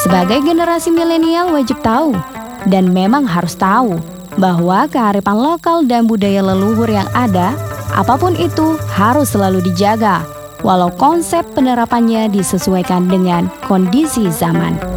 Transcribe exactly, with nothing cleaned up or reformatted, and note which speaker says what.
Speaker 1: Sebagai generasi milenial wajib tahu, dan memang harus tahu, bahwa kearifan lokal dan budaya leluhur yang ada, apapun itu harus selalu dijaga, walau konsep penerapannya disesuaikan dengan kondisi zaman.